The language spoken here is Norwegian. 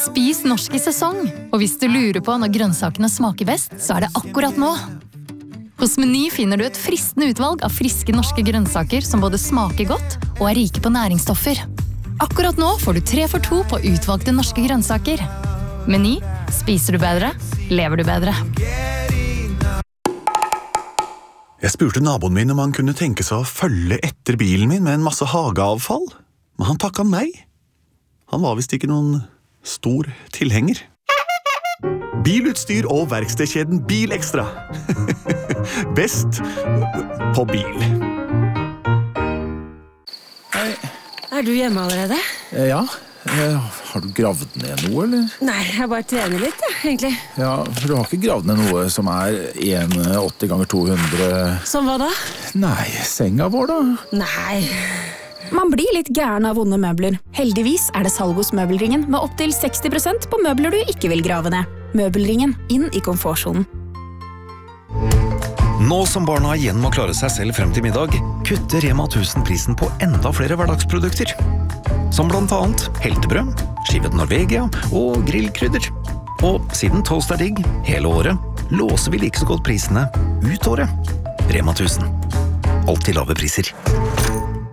Spis norsk I sesong, og hvis du lurer på når grønnsakene smaker best, så det akkurat nå. Hos Meny finner du et fristende utvalg av friske norske grønnsaker som både smaker godt og rike på næringsstoffer. Akkurat nå får du 3 for 2 på utvalgte norske grønnsaker. Meny, spiser du bedre, lever du bedre. Jeg spurte naboen min om han kunne tenke seg å følge etter bilen min med en masse hageavfall, men han takket nei. Han var visst ikke noen stor tilhenger. Bilutstyr og verkstedkjeden Bilekstra. Best på bil. Hei. Du hjemme allerede? Ja. Har du gravd ned noe, eller? Nei, jeg bare trener litt, egentlig. Ja, for du har ikke gravd ned noe som 1,80 ganger 200... Som hva da? Nei, senga vår da. Nei. Man blir litt gæren av vonde møbler. Heldigvis det salg hos Møbelringen med opp til 60% på møbler du ikke vil grave ned. Møbelringen, inn I komfortsonen. Nå som barna igjen må klare seg selv frem til middag, kutter Rema 1000 prisen på enda flere hverdagsprodukter. Som blant annet heltebrød, skivet Norvegia og grillkrydder. Og siden toast digg hele året, låser vi like så godt prisene ut året. Rema 1000. Alltid lave priser.